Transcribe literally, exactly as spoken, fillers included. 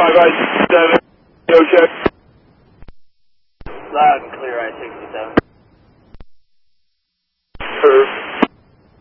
five I sixty-seven, go check. Loud and clear, I sixty-seven.